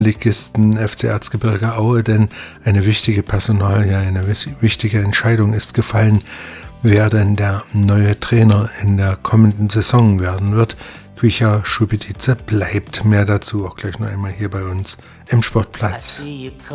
Ligisten FC Erzgebirge Aue, denn eine wichtige Personalie, eine wichtige Entscheidung ist gefallen, wer denn der neue Trainer in der kommenden Saison werden wird. Kwicha Schubitice bleibt. Mehr dazu auch gleich noch einmal hier bei uns im Sportplatz.